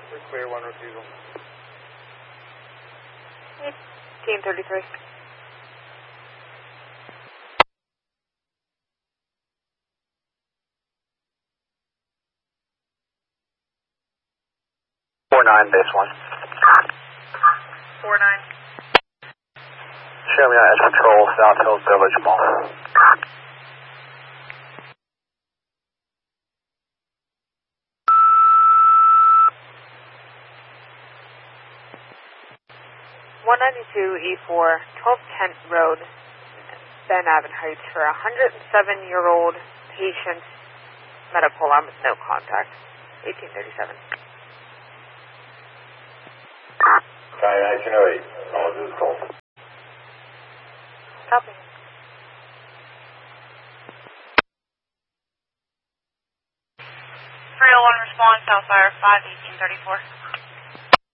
We're clear, one refusal. 1833. Base 1. 49. Show me as Patrol, South Hills Village Mall. E4, 12 Kent Road, Ben Avon Heights, for a 107-year-old patient, medical alarm with no contact. 1837. County 1908. All this is cold. Copy. 301 response, Southfire 5, 1834.